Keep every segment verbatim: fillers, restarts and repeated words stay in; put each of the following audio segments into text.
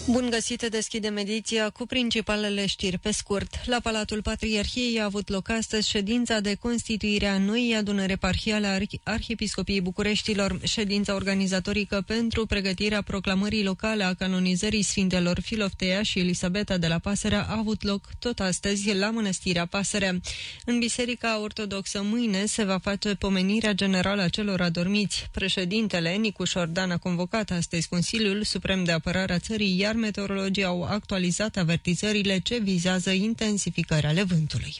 Bun găsit, deschidem ediția cu principalele știri pe scurt. La Palatul Patriarhiei a avut loc astăzi ședința de constituire a noii adunări eparhiale a Arhiepiscopiei Bucureștilor, ședința organizatorică pentru pregătirea proclamării locale a canonizării Sfintelor Filoftea și Elisabeta de la Pasărea a avut loc tot astăzi la Mănăstirea Pasărea. În Biserica Ortodoxă mâine se va face pomenirea generală a celor adormiți. Președintele Nicu Șordan a convocat astăzi Consiliul Suprem de Apărare a țării, iar meteorologii au actualizat avertizările ce vizează intensificarea ale vântului.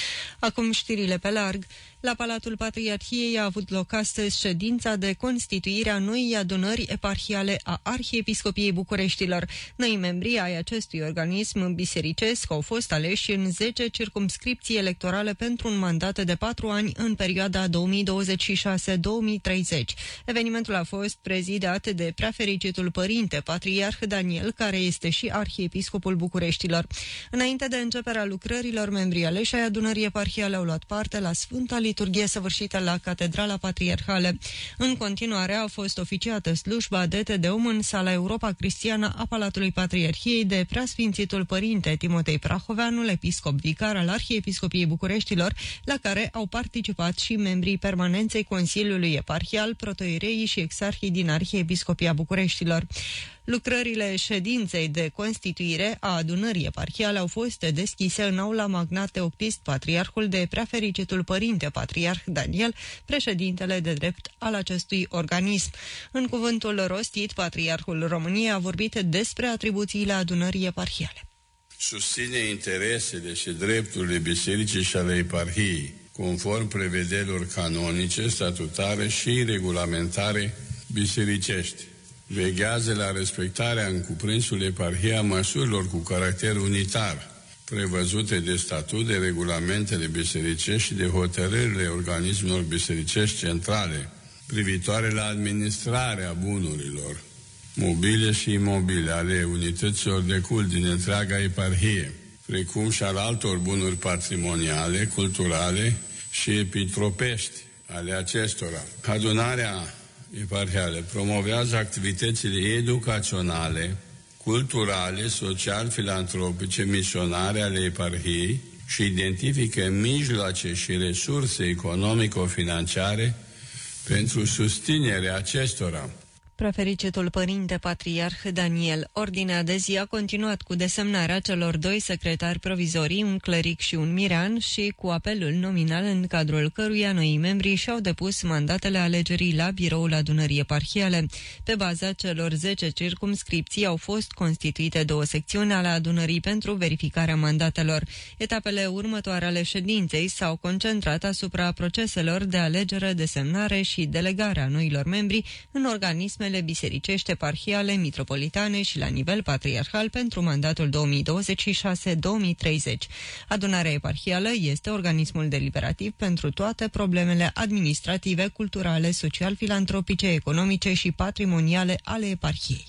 Acum știrile pe larg. La Palatul Patriarhiei a avut loc astăzi ședința de constituire a noii adunări eparhiale a Arhiepiscopiei Bucureștilor. Noi membri ai acestui organism bisericesc au fost aleși în zece circumscripții electorale pentru un mandat de patru ani în perioada două mii douăzeci și șase - două mii treizeci. Evenimentul a fost prezidat de preafericitul părinte Patriarh Daniel, care este și arhiepiscopul Bucureștilor. Înainte de începerea lucrărilor, membrii aleși ai adunării eparhiale au luat parte la Sfânta liturghie săvârșită la Catedrala Patriarhală. În continuare a fost oficiată slujba de Te Deum în sala Europa Cristiană a Palatului Patriarhiei de preasfințitul părinte Timotei Prahoveanul, episcop vicar al Arhiepiscopiei Bucureștilor, la care au participat și membrii permanenței Consiliului Eparhial, protoiereii și exarhii din Arhiepiscopia Bucureștilor. Lucrările ședinței de constituire a adunării eparhiale au fost deschise în aula Magnat Teoctist Patriarhul de preafericitul părinte Patriarh Daniel, președintele de drept al acestui organism. În cuvântul rostit, Patriarhul României a vorbit despre atribuțiile adunării eparhiale. Susține interesele și drepturile bisericii și ale eparhiei, conform prevederilor canonice, statutare și regulamentare bisericești. Veghează la respectarea în cuprinsul eparhiei a măsurilor cu caracter unitar, prevăzute de statut, de regulamentele bisericești și de hotărârile organismelor bisericești centrale, privitoare la administrarea bunurilor, mobile și imobile, ale unităților de cult din întreaga eparhie, precum și al altor bunuri patrimoniale, culturale și epitropești ale acestora. Adunarea eparhiale promovează activitățile educaționale, culturale, social-filantropice, misionare ale eparhiei și identifică mijloace și resurse economico-financiare pentru susținerea acestora. Prefericitul părinte Patriarh Daniel. Ordinea de zi a continuat cu desemnarea celor doi secretari provizorii, un cleric și un mirean, și cu apelul nominal în cadrul căruia noii membri și-au depus mandatele alegerii la biroul adunării eparhiale. Pe baza celor zece circumscripții au fost constituite două secțiuni ale adunării pentru verificarea mandatelor. Etapele următoare ale ședinței s-au concentrat asupra proceselor de alegere, desemnare și delegarea noilor membri în organismele bisericești eparhiale, mitropolitane și la nivel patriarhal pentru mandatul două mii douăzeci și șase - două mii treizeci. Adunarea eparhială este organismul deliberativ pentru toate problemele administrative, culturale, social-filantropice, economice și patrimoniale ale eparhiei.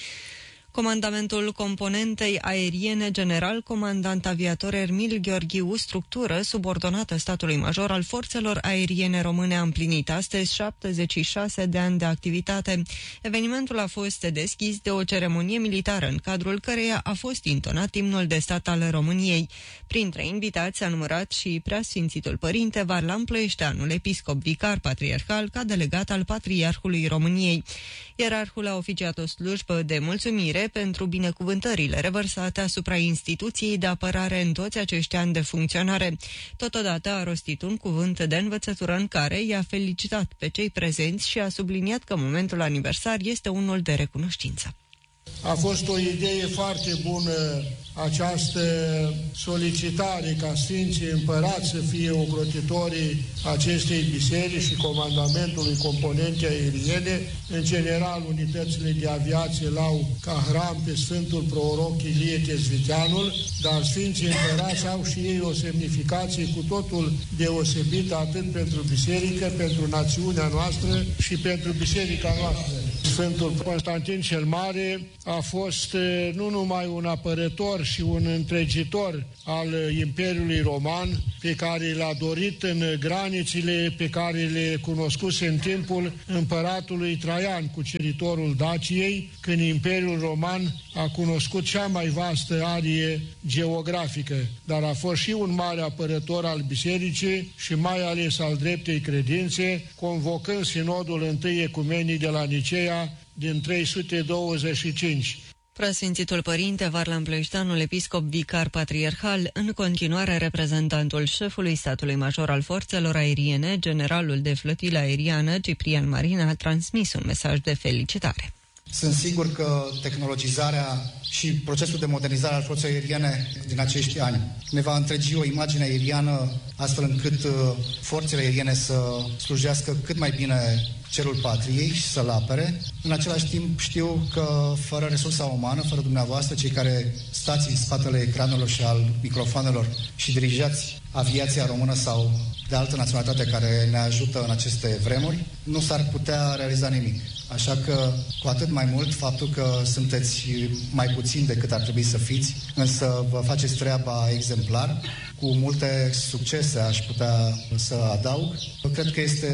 Comandamentul componentei aeriene, general comandant aviator Ermil Gheorghiu, structură subordonată statului major al forțelor aeriene române, a împlinit astăzi șaptezeci și șase de ani de activitate. Evenimentul a fost deschis de o ceremonie militară în cadrul căreia a fost intonat imnul de stat al României. Printre invitați s-a numărat și preasfințitul părinte Varlam Ploieșteanul, episcop vicar patriarhal, ca delegat al Patriarhului României. Ierarhul a oficiat o slujbă de mulțumire pentru binecuvântările revărsate asupra instituției de apărare în toți acești ani de funcționare. Totodată a rostit un cuvânt de învățătură în care i-a felicitat pe cei prezenți și a subliniat că momentul aniversar este unul de recunoștință. A fost o idee foarte bună această solicitare ca Sfinții Împărați să fie ocrotitorii acestei biserici și comandamentului componentei aeriene. În general, unitățile de aviație l-au ca hram pe Sfântul Proroc Ilie Tezviteanul, dar Sfinții Împărați au și ei o semnificație cu totul deosebită atât pentru biserică, pentru națiunea noastră și pentru biserica noastră. Sfântul Constantin cel Mare a fost nu numai un apărător și un întregitor al Imperiului Roman, pe care l-a dorit în granițele pe care le cunoscuse în timpul împăratului Traian, cuceritorul Daciei, când Imperiul Roman a cunoscut cea mai vastă arie geografică, dar a fost și un mare apărător al bisericii și mai ales al dreptei credințe, convocând sinodul întâi ecumenii de la Nicea din trei sute douăzeci și cinci. Preasfințitul Părinte Varlam Plăieșteanul, episcop vicar patriarhal, în continuare reprezentantul șefului statului major al forțelor aeriene, generalul de flotilă aeriană Ciprian Marin, a transmis un mesaj de felicitare. Sunt sigur că tehnologizarea și procesul de modernizare al forței aeriene din acești ani ne va întregi o imagine aeriană astfel încât forțele aeriene să slujească cât mai bine cerul patriei și să-l apere. În același timp știu că fără resursa umană, fără dumneavoastră, cei care stați în spatele ecranelor și al microfonelor și dirijați aviația română sau de altă naționalitate care ne ajută în aceste vremuri, nu s-ar putea realiza nimic. Așa că, cu atât mai mult, faptul că sunteți mai puțini decât ar trebui să fiți, însă vă faceți treaba exemplar, cu multe succese, aș putea să adaug. Cred că este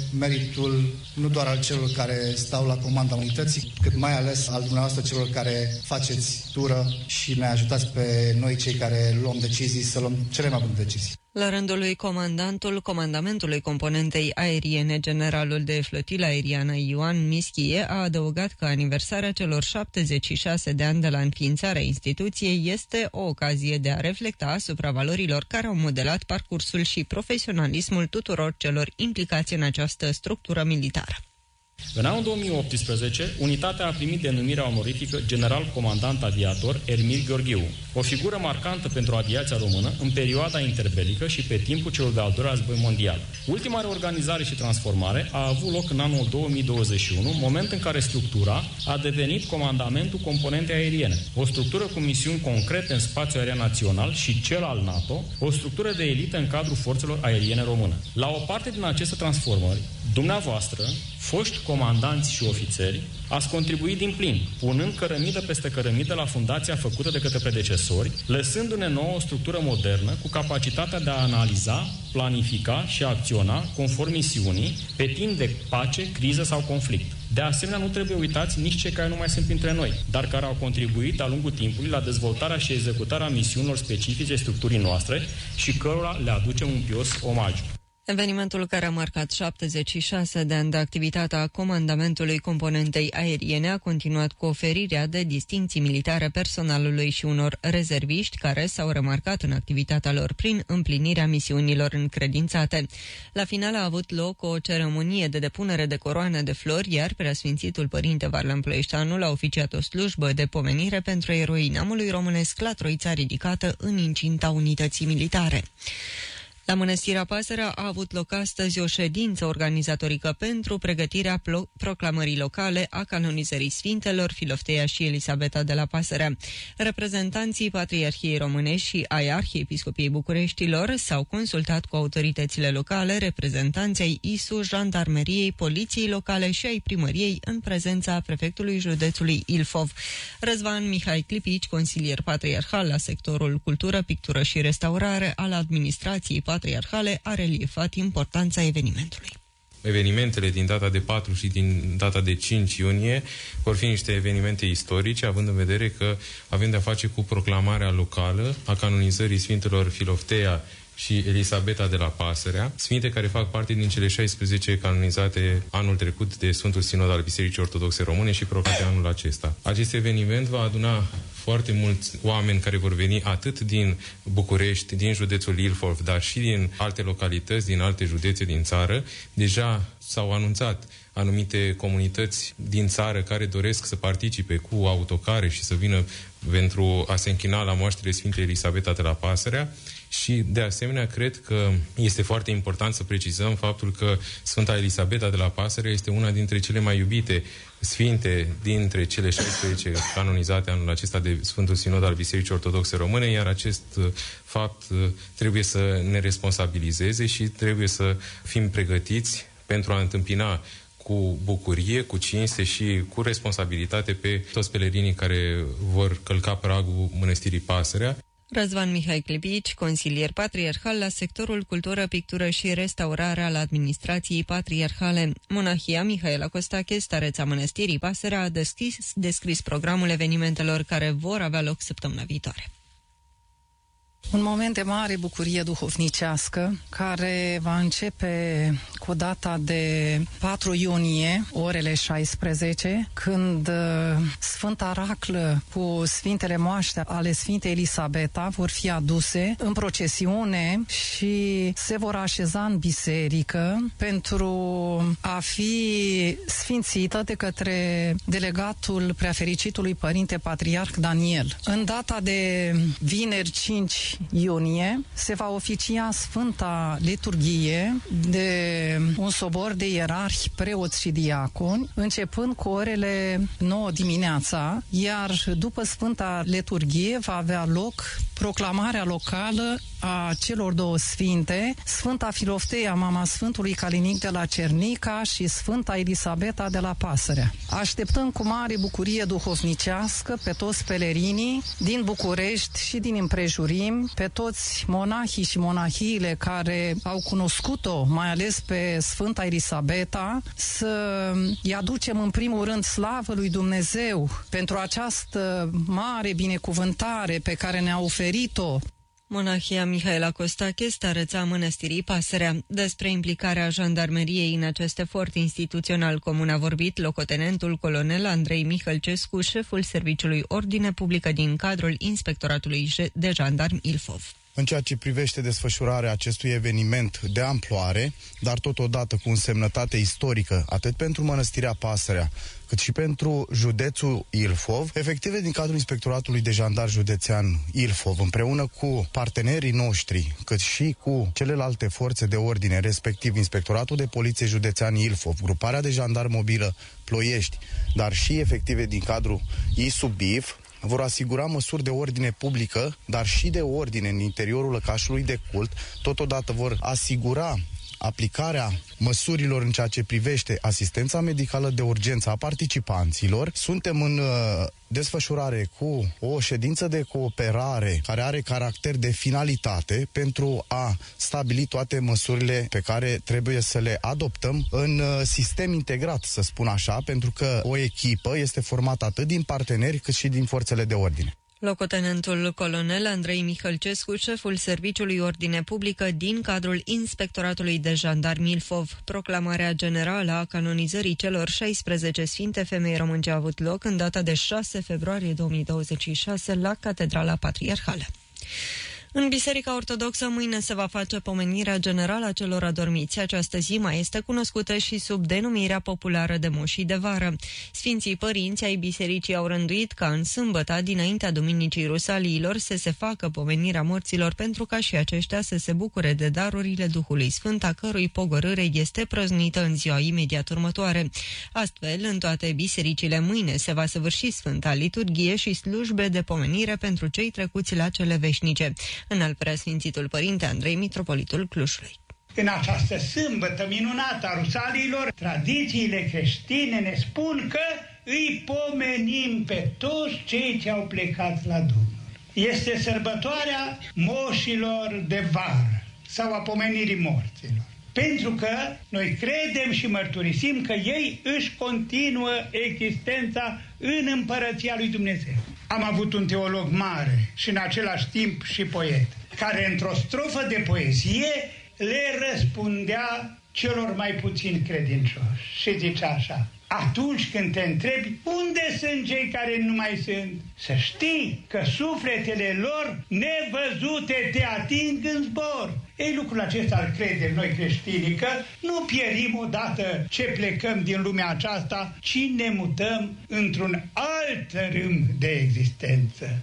meritul nu doar al celor care stau la comanda unității, cât mai ales al dumneavoastră celor care faceți tură și ne ajutați pe noi cei care luăm decizii să luăm cele mai bune decizii. La rândul lui comandantul comandamentului componentei aeriene, generalul de flotilă aeriană Ioan Mischie, a adăugat că aniversarea celor șaptezeci și șase de ani de la înființarea instituției este o ocazie de a reflecta asupra valorilor care au modelat parcursul și profesionalismul tuturor celor implicați în această structură militară. În anul două mii optsprezece, unitatea a primit denumirea onorifică General Comandant Aviator Ermil Gheorghiu, o figură marcantă pentru aviația română în perioada interbelică și pe timpul celor de-al doilea război mondial. Ultima reorganizare și transformare a avut loc în anul două mii douăzeci și unu, moment în care structura a devenit Comandamentul Componentei Aeriene, o structură cu misiuni concrete în spațiul aerian național și cel al NATO, o structură de elită în cadrul forțelor aeriene române. La o parte din aceste transformări, dumneavoastră, foști comandanți și ofițeri, ați contribuit din plin, punând cărămidă peste cărămidă la fundația făcută de către predecesori, lăsându-ne nouă o structură modernă cu capacitatea de a analiza, planifica și a acționa conform misiunii pe timp de pace, criză sau conflict. De asemenea, nu trebuie uitați nici cei care nu mai sunt printre noi, dar care au contribuit de-a lungul timpului la dezvoltarea și executarea misiunilor specifice structurii noastre și cărora le aducem un pios omagiu. Evenimentul care a marcat șaptezeci și șase de ani de activitate a comandamentului componentei aeriene a continuat cu oferirea de distincții militare personalului și unor rezerviști care s-au remarcat în activitatea lor prin împlinirea misiunilor încredințate. La final a avut loc o ceremonie de depunere de coroane de flori, iar Preasfințitul Părinte Varlam Plăieșteanul a oficiat o slujbă de pomenire pentru eroii neamului românesc la Troița Ridicată în incinta unității militare. La Mănăstirea Pasărea a avut loc astăzi o ședință organizatorică pentru pregătirea proclamării locale a canonizării Sfintelor Filofteia și Elisabeta de la Pasărea. Reprezentanții Patriarhiei Românești și ai Arhiepiscopiei Bucureștilor s-au consultat cu autoritățile locale, reprezentanții ai I S U, Jandarmeriei, Poliției Locale și ai Primăriei în prezența prefectului județului Ilfov. Răzvan Mihai Clipici, consilier patriarhal la sectorul cultură, pictură și restaurare al administrației patriarhale, a reliefat importanța evenimentului. Evenimentele din data de patru și din data de cinci iunie vor fi niște evenimente istorice, având în vedere că avem de-a face cu proclamarea locală a canonizării Sfintelor Filofteia și Elisabeta de la Pasărea, sfinte care fac parte din cele șaisprezece canonizate anul trecut de Sfântul Sinod al Bisericii Ortodoxe Române și proclamate anul acesta. Acest eveniment va aduna foarte mulți oameni care vor veni atât din București, din județul Ilfov, dar și din alte localități, din alte județe din țară. Deja s-au anunțat anumite comunități din țară care doresc să participe cu autocare și să vină pentru a se închina la moaștele Sfintei Elisabeta de la Pasărea. Și, de asemenea, cred că este foarte important să precizăm faptul că Sfânta Elisabeta de la Pasărea este una dintre cele mai iubite sfinte dintre cele șaisprezece canonizate anul acesta de Sfântul Sinod al Bisericii Ortodoxe Române, iar acest fapt trebuie să ne responsabilizeze și trebuie să fim pregătiți pentru a întâmpina cu bucurie, cu cinste și cu responsabilitate pe toți pelerinii care vor călca pragul Mănăstirii Pasărea. Răzvan Mihai Clipici, consilier patriarhal la sectorul cultură, pictură și restaurare al administrației patriarhale. Monahia Mihaela Costache, stareța Mănăstirii Pasărea, a deschis, descris programul evenimentelor care vor avea loc săptămâna viitoare. Un moment de mare bucurie duhovnicească, care va începe cu data de patru iunie, orele șaisprezece, când Sfânta Raclă cu Sfintele Moaște ale Sfintei Elisabeta vor fi aduse în procesiune și se vor așeza în biserică pentru a fi sfințită de către delegatul Preafericitului Părinte Patriarh Daniel. În data de vineri cinci iunie se va oficia Sfânta Liturghie de un sobor de ierarhi, preoți și diaconi, începând cu orele nouă dimineața, iar după Sfânta Liturghie va avea loc proclamarea locală a celor două sfinte, Sfânta Filofteia, mama Sfântului Calinic de la Cernica și Sfânta Elisabeta de la Pasărea. Așteptăm cu mare bucurie duhovnicească pe toți pelerinii din București și din împrejurim, pe toți monahii și monahiile care au cunoscut-o, mai ales pe Sfânta Elisabeta, să-i aducem în primul rând slavă lui Dumnezeu pentru această mare binecuvântare pe care ne-a oferit-o. Monahia Mihaela Costache, stareța Mănăstirii Pasărea. Despre implicarea jandarmeriei în acest efort instituțional comun a vorbit locotenentul colonel Andrei Mihălcescu, șeful Serviciului Ordine Publică din cadrul Inspectoratului de Jandarmi Ilfov. În ceea ce privește desfășurarea acestui eveniment de amploare, dar totodată cu însemnătate istorică, atât pentru Mănăstirea Pasărea, cât și pentru județul Ilfov, efective din cadrul Inspectoratului de Jandar Județean Ilfov, împreună cu partenerii noștri, cât și cu celelalte forțe de ordine, respectiv Inspectoratul de Poliție Județean Ilfov, Gruparea de Jandar Mobilă Ploiești, dar și efective din cadrul I S U B I F, vor asigura măsuri de ordine publică, dar și de ordine în interiorul lăcașului de cult. Totodată vor asigura aplicarea măsurilor în ceea ce privește asistența medicală de urgență a participanților. Suntem în uh, desfășurare cu o ședință de cooperare care are caracter de finalitate pentru a stabili toate măsurile pe care trebuie să le adoptăm în uh, sistem integrat, să spun așa, pentru că o echipă este formată atât din parteneri cât și din forțele de ordine. Locotenentul colonel Andrei Mihălcescu, șeful Serviciului Ordine Publică din cadrul Inspectoratului de Jandarmi Ilfov. Proclamarea generală a canonizării celor șaisprezece sfinte femei românce a avut loc în data de șase februarie două mii douăzeci și șase la Catedrala Patriarhală. În Biserica Ortodoxă mâine se va face pomenirea generală a celor adormiți. Această zi mai este cunoscută și sub denumirea populară de Moșii de Vară. Sfinții părinți ai bisericii au rânduit ca în sâmbătă, dinaintea Duminicii Rusaliilor, să se facă pomenirea morților pentru ca și aceștia să se bucure de darurile Duhului Sfânt, a cărui pogorâre este prăznuită în ziua imediat următoare. Astfel, în toate bisericile mâine se va săvârși Sfânta Liturghie și slujbe de pomenire pentru cei trecuți la cele veșnice. Înalt Preasfințitul Părinte Andrei, Mitropolitul Clujului. În această sâmbătă minunată a Rusaliilor, tradițiile creștine ne spun că îi pomenim pe toți cei ce au plecat la Domnul. Este sărbătoarea moșilor de vară sau a pomenirii morților. Pentru că noi credem și mărturisim că ei își continuă existența în împărăția lui Dumnezeu. Am avut un teolog mare și în același timp și poet, care într-o strofă de poezie le răspundea celor mai puțin credincioși și zicea așa: atunci când te întrebi unde sunt cei care nu mai sunt, să știi că sufletele lor nevăzute te ating în zbor. Ei, lucrul acesta îl credem noi creștinii, că nu pierim odată ce plecăm din lumea aceasta, ci ne mutăm într-un alt râm de existență.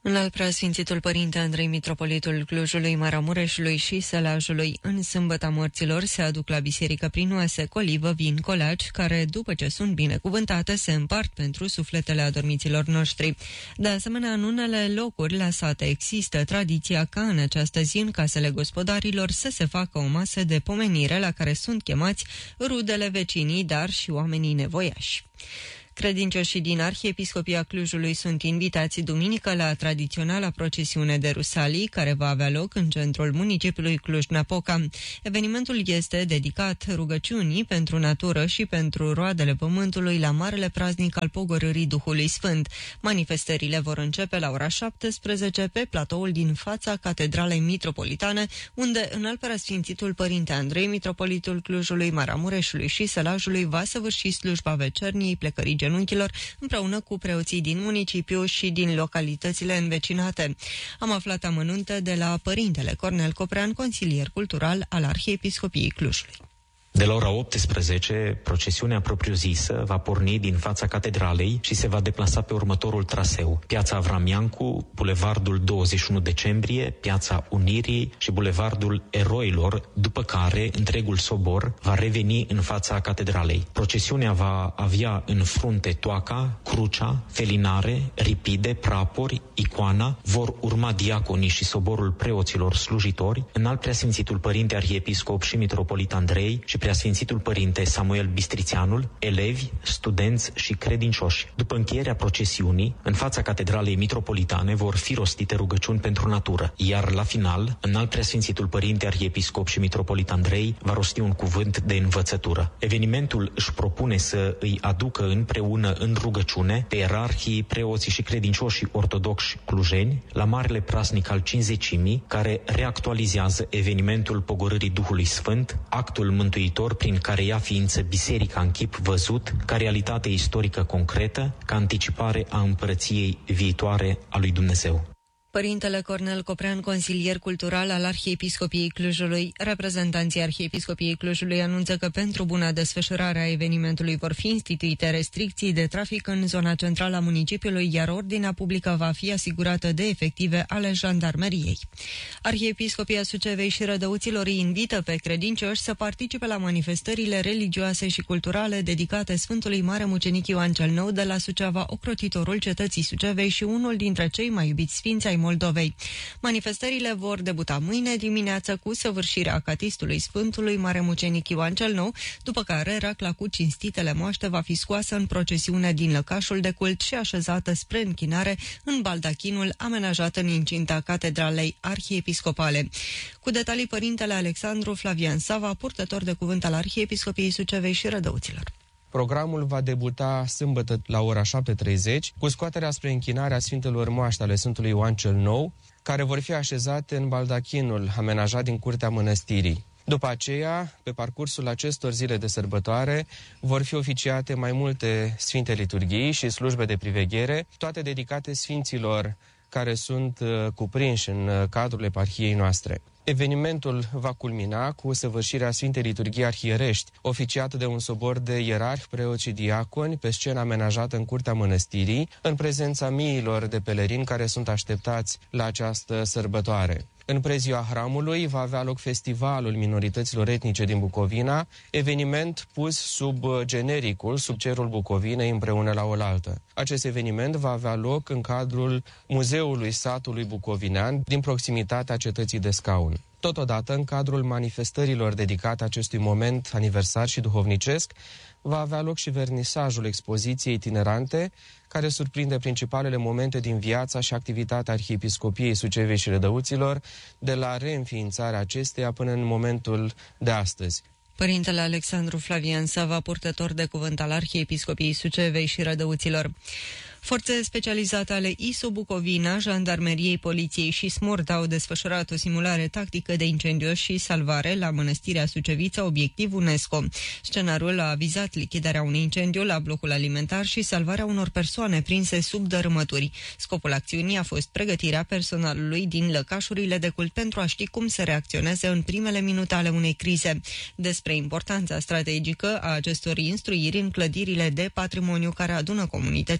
Înalt Preasfințitul Părinte Andrei, Mitropolitul Clujului, Maramureșului și Sălajului, în sâmbăta morților se aduc la biserică prin oase, colivă, vin, colaci, care, după ce sunt binecuvântate, se împart pentru sufletele adormiților noștri. De asemenea, în unele locuri la sate există tradiția ca în această zi, în casele gospodarilor, să se facă o masă de pomenire la care sunt chemați rudele, vecinii, dar și oamenii nevoiași. Credincioșii din Arhiepiscopia Clujului sunt invitați duminică la tradiționala procesiune de Rusalii, care va avea loc în centrul municipiului Cluj-Napoca. Evenimentul este dedicat rugăciunii pentru natură și pentru roadele pământului la marele praznic al pogorârii Duhului Sfânt. Manifestările vor începe la ora șaptesprezece pe platoul din fața Catedralei Mitropolitane, unde Înalt Preasfințitul Părinte Andrei, Mitropolitul Clujului, Maramureșului și Sălajului va săvârși slujba vecerniei plecării genunchilor împreună cu preoții din municipiu și din localitățile învecinate. Am aflat amănunte de la Părintele Cornel Coprean, consilier cultural al Arhiepiscopiei Clujului. De la ora optsprezece, procesiunea propriu-zisă va porni din fața catedralei și se va deplasa pe următorul traseu: Piața Avram Iancu, Bulevardul douăzeci și unu decembrie, Piața Unirii și Bulevardul Eroilor, după care întregul sobor va reveni în fața catedralei. Procesiunea va avea în frunte toaca, crucea, felinare, ripide, prapori, icoana, vor urma diaconii și soborul preoților slujitori, Înalt Preasfințitul Părinte Arhiepiscop și Mitropolit Andrei și Preasfințitul Părinte Samuel Bistrițeanul, elevi, studenți și credincioși. După încheierea procesiunii, în fața Catedralei Mitropolitane vor fi rostite rugăciuni pentru natură, iar la final, Înalt Preasfințitul Părinte Arhiepiscop și Mitropolit Andrei va rosti un cuvânt de învățătură. Evenimentul își propune să îi aducă împreună în rugăciune pe ierarhii, preoții și credincioșii ortodoxi clujeni la marele praznic al Cincizecimii, care reactualizează evenimentul pogorârii Duhului Sfânt, actul mântuitor prin care ia ființă biserica în chip văzut, ca realitate istorică concretă, ca anticipare a împărăției viitoare a lui Dumnezeu. Părintele Cornel Coprean, consilier cultural al Arhiepiscopiei Clujului. Reprezentanții Arhiepiscopiei Clujului anunță că pentru buna desfășurare a evenimentului vor fi instituite restricții de trafic în zona centrală a municipiului, iar ordinea publică va fi asigurată de efective ale jandarmeriei. Arhiepiscopia Sucevei și Rădăuților îi invită pe credincioși să participe la manifestările religioase și culturale dedicate Sfântului Mare Mucenic Ioan cel Nou de la Suceava, ocrotitorul cetății Sucevei și unul dintre cei mai iubiți sfinți ai Moldovei. Manifestările vor debuta mâine dimineață cu săvârșirea acatistului Sfântului Mare Mucenic Ioan cel Nou, după care racla cu cinstitele moaște va fi scoasă în procesiune din lăcașul de cult și așezată spre închinare în baldachinul amenajat în incinta Catedralei Arhiepiscopale. Cu detalii, Părintele Alexandru Flavian Sava, purtător de cuvânt al Arhiepiscopiei Sucevei și Rădăuților. Programul va debuta sâmbătă la ora șapte și treizeci cu scoaterea spre închinarea Sfintelor Moaște ale Sfântului Ioan cel Nou, care vor fi așezate în baldachinul amenajat din curtea mănăstirii. După aceea, pe parcursul acestor zile de sărbătoare, vor fi oficiate mai multe sfinte liturghii și slujbe de priveghere, toate dedicate sfinților care sunt cuprinși în cadrul eparhiei noastre. Evenimentul va culmina cu săvârșirea Sfintei Liturghii Arhierești, oficiată de un sobor de ierarhi, preoți și diaconi, pe scena amenajată în curtea mănăstirii, în prezența miilor de pelerini care sunt așteptați la această sărbătoare. În preziua hramului va avea loc festivalul minorităților etnice din Bucovina, eveniment pus sub genericul Sub cerul Bucovinei împreună la oaltă. Acest eveniment va avea loc în cadrul Muzeului Satului Bucovinean din proximitatea cetății de Scaun. Totodată, în cadrul manifestărilor dedicate acestui moment aniversar și duhovnicesc, va avea loc și vernisajul expoziției itinerante, care surprinde principalele momente din viața și activitatea Arhiepiscopiei Sucevei și Rădăuților, de la reînființarea acesteia până în momentul de astăzi. Părintele Alexandru Flavian Sava, purtător de cuvânt al Arhiepiscopiei Sucevei și Rădăuților. Forțe specializate ale I S O Bucovina, Jandarmeriei, Poliției și SMURD au desfășurat o simulare tactică de incendiu și salvare la Mănăstirea Sucevița, obiectiv UNESCO. Scenariul a vizat lichidarea unui incendiu la blocul alimentar și salvarea unor persoane prinse sub dărâmături. Scopul acțiunii a fost pregătirea personalului din lăcașurile de cult pentru a ști cum să reacționeze în primele minute ale unei crize. Despre importanța strategică a acestor instruiri în clădirile de patrimoniu care adună comunități mari de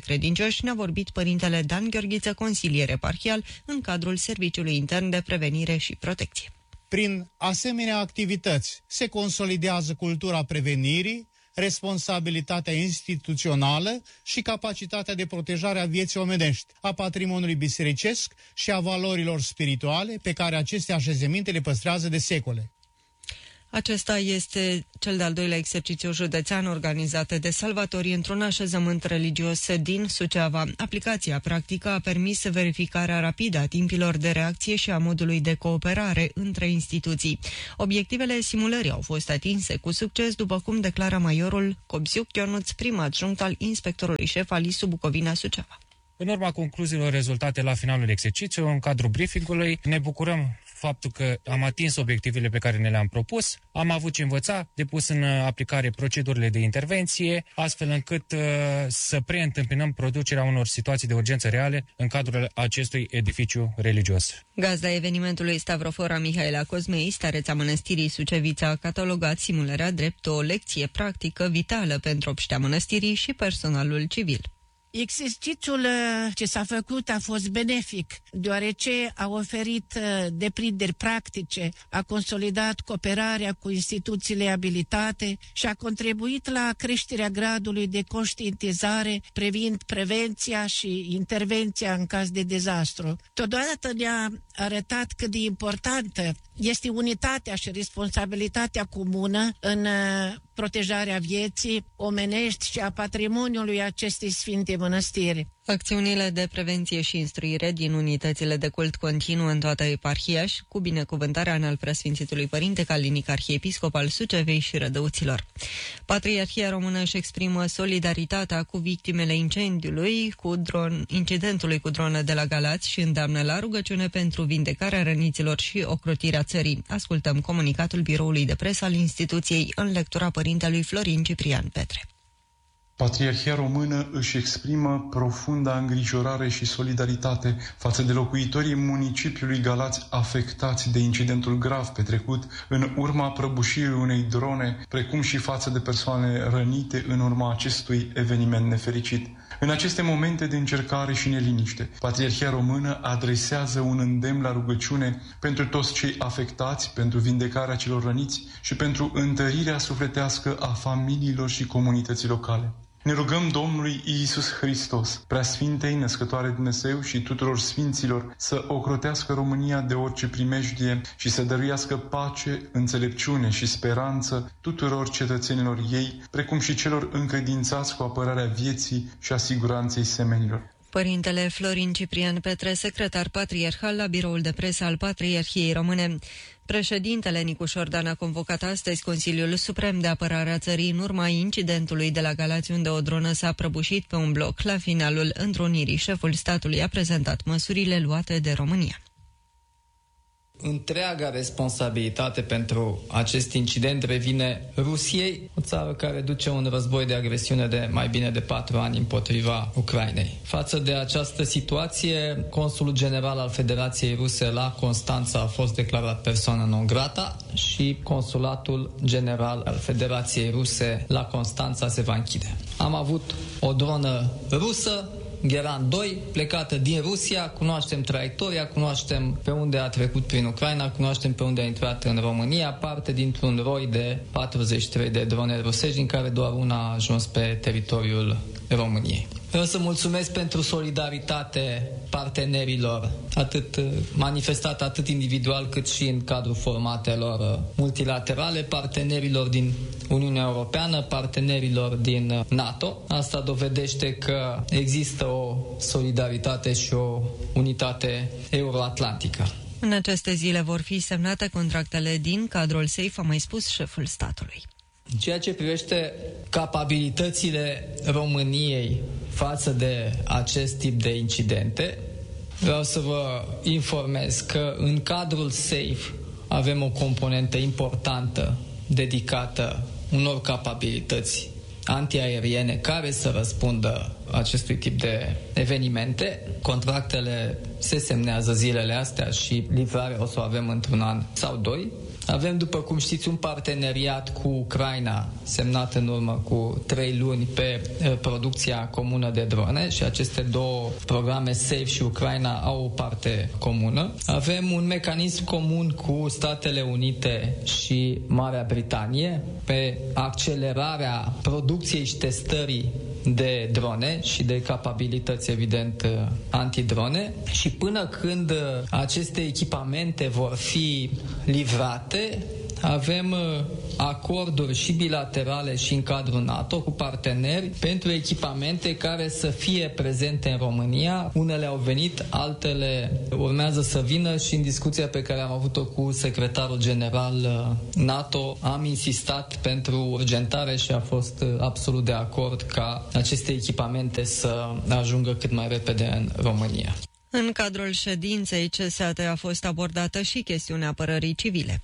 credincioși, ne-a vorbit părintele Dan Gheorghiță, consilier eparhial în cadrul Serviciului Intern de Prevenire și Protecție. Prin asemenea activități se consolidează cultura prevenirii, responsabilitatea instituțională și capacitatea de protejare a vieții omenești, a patrimoniului bisericesc și a valorilor spirituale pe care aceste așezăminte le păstrează de secole. Acesta este cel de-al doilea exercițiu județean organizat de salvatorii într-un așezământ religios din Suceava. Aplicația practică a permis verificarea rapidă a timpilor de reacție și a modului de cooperare între instituții. Obiectivele simulării au fost atinse cu succes, după cum declară majorul Cobziuc Ionuț, prim adjunct al inspectorului șef al I S U Bucovina Suceava. În urma concluziilor rezultate la finalul exercițiului, în cadrul briefingului, ne bucurăm faptul că am atins obiectivele pe care ne le-am propus, am avut ce învăța, depus în aplicare procedurile de intervenție, astfel încât uh, să preîntâmpinăm producerea unor situații de urgență reale în cadrul acestui edificiu religios. Gazda evenimentului Stavrofora Mihaela Cosmei, stareța mănăstirii Sucevița, a catalogat simularea drept o lecție practică vitală pentru obștea mănăstirii și personalul civil. Exercițiul ce s-a făcut a fost benefic, deoarece a oferit deprinderi practice, a consolidat cooperarea cu instituțiile abilitate și a contribuit la creșterea gradului de conștientizare privind prevenția și intervenția în caz de dezastru. Totodată ne-a arătat cât de importantă este unitatea și responsabilitatea comună în protejarea vieții omenești și a patrimoniului acestei sfinte mănăstiri. Acțiunile de prevenție și instruire din unitățile de cult continuă în toată eparhia și cu binecuvântarea în al preasfințitului Părinte Calinic, arhiepiscop al Sucevei și Rădăuților. Patriarhia Română își exprimă solidaritatea cu victimele incendiului, cu dron, incidentului cu dronă de la Galați și îndeamnă la rugăciune pentru vindecarea răniților și ocrotirea țării. Ascultăm comunicatul biroului de presă al instituției în lectura părintelui Florin Ciprian Petre. Patriarhia Română își exprimă profunda îngrijorare și solidaritate față de locuitorii municipiului Galați afectați de incidentul grav petrecut în urma prăbușirii unei drone, precum și față de persoane rănite în urma acestui eveniment nefericit. În aceste momente de încercare și neliniște, Patriarhia Română adresează un îndemn la rugăciune pentru toți cei afectați, pentru vindecarea celor răniți și pentru întărirea sufletească a familiilor și comunității locale. Ne rugăm Domnului Iisus Hristos, Preasfintei Născătoare Dumnezeu și tuturor sfinților, să ocrotească România de orice primejdie și să dăruiască pace, înțelepciune și speranță tuturor cetățenilor ei, precum și celor încredințați cu apărarea vieții și a siguranței semenilor. Părintele Florin Ciprian Petre, secretar patriarhal la biroul de presă al Patriarhiei Române. Președintele Nicu Șordan a convocat astăzi Consiliul Suprem de Apărare a țării în urma incidentului de la Galați, unde o dronă s-a prăbușit pe un bloc. La finalul întrunirii, șeful statului a prezentat măsurile luate de România. Întreaga responsabilitate pentru acest incident revine Rusiei, o țară care duce un război de agresiune de mai bine de patru ani împotriva Ucrainei. Față de această situație, consulul general al Federației Ruse la Constanța a fost declarat persoană non grata și consulatul general al Federației Ruse la Constanța se va închide. Am avut o dronă rusă, Gheran doi, plecată din Rusia, cunoaștem traiectoria, cunoaștem pe unde a trecut prin Ucraina, cunoaștem pe unde a intrat în România, parte dintr-un roi de patruzeci și trei de drone rusești, din care doar una a ajuns pe teritoriul României. Vreau să mulțumesc pentru solidaritate partenerilor, atât manifestat atât individual cât și în cadrul formatelor multilaterale, partenerilor din Uniunea Europeană, partenerilor din NATO. Asta dovedește că există o solidaritate și o unitate euroatlantică. În aceste zile vor fi semnate contractele din cadrul SAFE, a mai spus șeful statului. În ceea ce privește capabilitățile României față de acest tip de incidente, vreau să vă informez că în cadrul SAFE avem o componentă importantă dedicată unor capabilități antiaeriene care să răspundă acestui tip de evenimente. Contractele se semnează zilele astea și livrarea o să o avem într-un an sau doi. Avem, după cum știți, un parteneriat cu Ucraina semnat în urmă cu trei luni pe producția comună de drone și aceste două programe SAFE și Ucraina au o parte comună. Avem un mecanism comun cu Statele Unite și Marea Britanie pe accelerarea producției și testării de drone și de capabilități, evident, antidrone. Și până când aceste echipamente vor fi livrate, avem acorduri și bilaterale și în cadrul NATO cu parteneri pentru echipamente care să fie prezente în România. Unele au venit, altele urmează să vină și în discuția pe care am avut-o cu secretarul general NATO am insistat pentru urgentare și a fost absolut de acord ca aceste echipamente să ajungă cât mai repede în România. În cadrul ședinței C S A T a fost abordată și chestiunea apărării civile.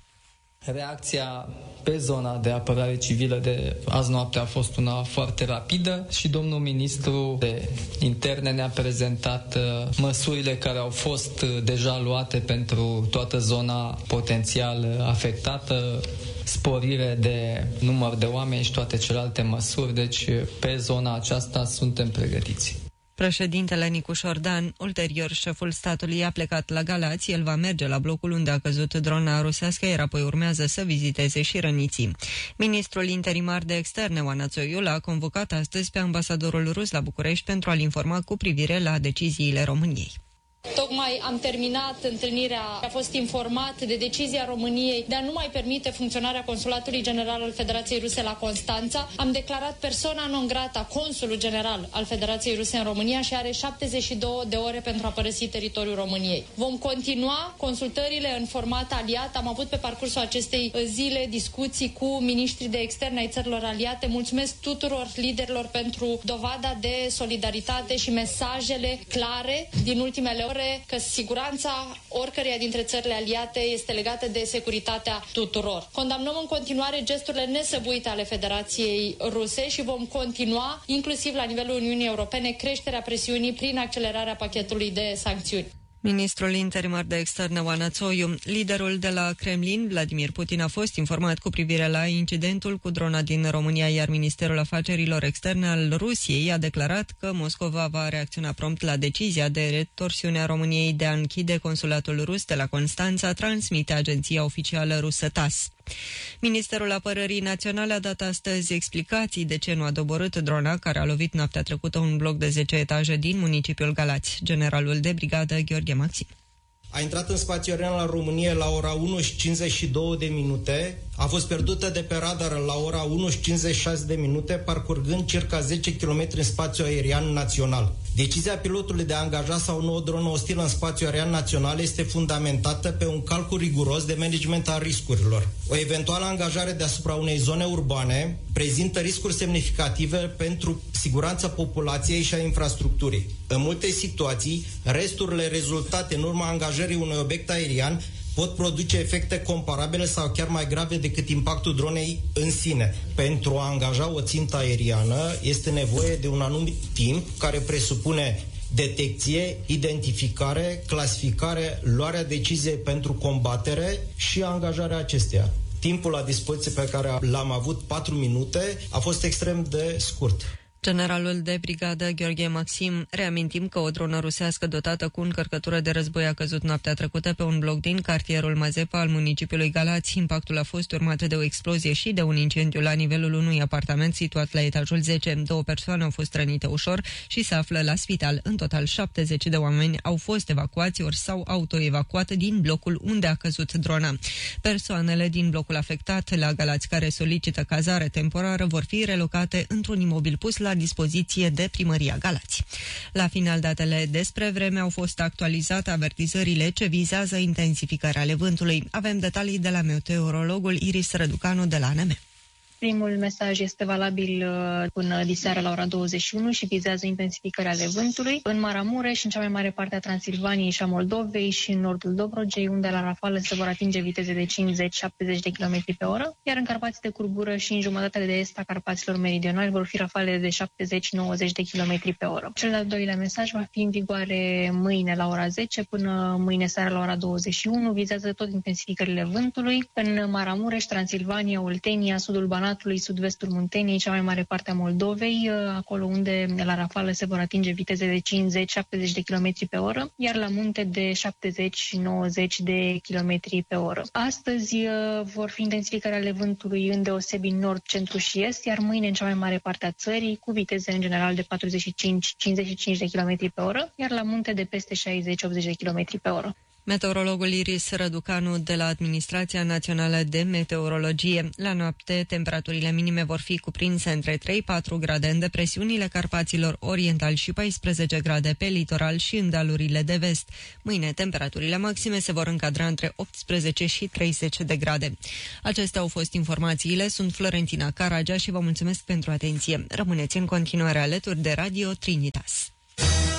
Reacția pe zona de apărare civilă de azi noapte a fost una foarte rapidă și domnul ministru de interne ne-a prezentat măsurile care au fost deja luate pentru toată zona potențial afectată, sporire de număr de oameni și toate celelalte măsuri, deci pe zona aceasta suntem pregătiți. Președintele Nicu Șordan, ulterior șeful statului, a plecat la Galați, el va merge la blocul unde a căzut drona rusească, iar apoi urmează să viziteze și răniții. Ministrul interimar de externe, Oana Țoiul, a convocat astăzi pe ambasadorul rus la București pentru a-l informa cu privire la deciziile României. Tocmai am terminat întâlnirea, a fost informat de decizia României de a nu mai permite funcționarea Consulatului General al Federației Ruse la Constanța. Am declarat persona non grata consulul general al Federației Ruse în România și are șaptezeci și două de ore pentru a părăsi teritoriul României. Vom continua consultările în format aliat. Am avut pe parcursul acestei zile discuții cu miniștrii de externe ai țărilor aliate. Mulțumesc tuturor liderilor pentru dovada de solidaritate și mesajele clare din ultimele ore că siguranța oricăreia dintre țările aliate este legată de securitatea tuturor. Condamnăm în continuare gesturile nesăbuite ale Federației Ruse și vom continua, inclusiv la nivelul Uniunii Europene, creșterea presiunii prin accelerarea pachetului de sancțiuni. Ministrul interimar de externe Oana Țoiu, liderul de la Kremlin, Vladimir Putin, a fost informat cu privire la incidentul cu drona din România, iar Ministerul Afacerilor Externe al Rusiei a declarat că Moscova va reacționa prompt la decizia de retorsiune a României de a închide consulatul rus de la Constanța, transmite agenția oficială rusă TASS. Ministerul Apărării Naționale a dat astăzi explicații de ce nu a doborât drona care a lovit noaptea trecută un bloc de zece etaje din municipiul Galați. Generalul de brigadă Gheorghe Maxim. A intrat în spațiul aerian la România la ora unu și cincizeci și două de minute, a fost pierdută de pe radar la ora unu și cincizeci și șase de minute, parcurgând circa zece kilometri în spațiul aerian național. Decizia pilotului de a angaja sau nu o dronă ostilă în spațiul aerian național este fundamentată pe un calcul riguros de management al riscurilor. O eventuală angajare deasupra unei zone urbane prezintă riscuri semnificative pentru siguranța populației și a infrastructurii. În multe situații, resturile rezultate în urma angajării unui obiect aerian pot produce efecte comparabile sau chiar mai grave decât impactul dronei în sine. Pentru a angaja o țintă aeriană este nevoie de un anumit timp care presupune detecție, identificare, clasificare, luarea deciziei pentru combatere și angajarea acesteia. Timpul la dispoziție pe care l-am avut, patru minute, a fost extrem de scurt. Generalul de brigadă Gheorghe Maxim, reamintim că o dronă rusească dotată cu încărcătură de război a căzut noaptea trecută pe un bloc din cartierul Mazepa al municipiului Galați. Impactul a fost urmat de o explozie și de un incendiu la nivelul unui apartament situat la etajul zece. Două persoane au fost rănite ușor și se află la spital. În total, șaptezeci de oameni au fost evacuați ori s-au autoevacuat din blocul unde a căzut drona. Persoanele din blocul afectat la Galați care solicită cazare temporară vor fi relocate într-un imobil pus la dispoziție de Primăria Galați. La final, datele despre vreme au fost actualizate, avertizările ce vizează intensificarea ale vântului. Avem detalii de la meteorologul Iris Răducanu de la A N M. Primul mesaj este valabil până diseară la ora douăzeci și unu și vizează intensificarea ale vântului. În Maramureș, în cea mai mare parte a Transilvaniei și a Moldovei și în nordul Dobrogei, unde la rafală se vor atinge viteze de cincizeci șaptezeci de kilometri pe oră, iar în Carpații de Curgură și în jumătatea de est a Carpaților meridionali vor fi rafale de șaptezeci nouăzeci de kilometri pe oră. Cel de-al doilea mesaj va fi în vigoare mâine la ora zece până mâine seara la ora douăzeci și unu, vizează tot intensificările vântului. În Maramureș, Transilvania, Oltenia, sudul Banatului, sud-vestul Munteniei, cea mai mare parte a Moldovei, acolo unde la rafală se vor atinge viteze de cincizeci șaptezeci de kilometri pe oră, iar la munte de șaptezeci nouăzeci de kilometri pe oră. Astăzi vor fi intensificările ale vântului îndeosebi în nord, centru și est, iar mâine în cea mai mare parte a țării, cu viteze în general de patruzeci și cinci cincizeci și cinci de kilometri pe oră, iar la munte de peste șaizeci optzeci de kilometri pe oră. Meteorologul Iris Răducanu de la Administrația Națională de Meteorologie. La noapte, temperaturile minime vor fi cuprinse între trei patru grade în depresiunile Carpaților Orientali și paisprezece grade pe litoral și în dealurile de vest. Mâine, temperaturile maxime se vor încadra între optsprezece și treizeci de grade. Acestea au fost informațiile. Sunt Florentina Caragea și vă mulțumesc pentru atenție. Rămâneți în continuare alături de Radio Trinitas.